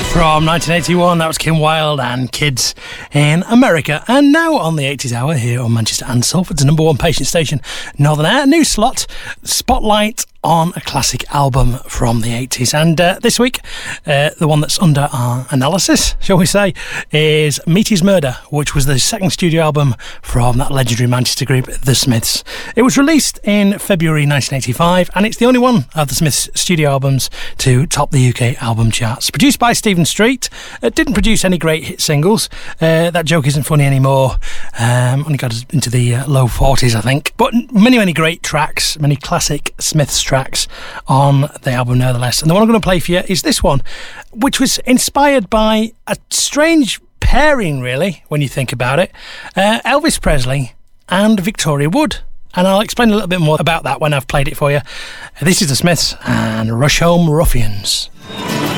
From 1981, that was Kim Wilde and Kids in America. And now on the 80s Hour here on Manchester and Salford's number one patient station, Northern Air, new slot, Spotlight on a classic album from the 80s. And this week, the one that's under our analysis, shall we say, is Meaty's Murder, which was the second studio album from that legendary Manchester group, The Smiths. It was released in February 1985, and it's the only one of the Smiths studio albums to top the UK album charts. Produced by Stephen Street, it didn't produce any great hit singles. That Joke Isn't Funny Anymore only got us into the low 40s, I think. But many great tracks, many classic Smiths tracks on the album nevertheless. And the one I'm going to play for you is this one, which was inspired by a strange pairing, really, when you think about it. Elvis Presley and Victoria Wood. And I'll explain a little bit more about that when I've played it for you. This is The Smiths and Rush Home Ruffians.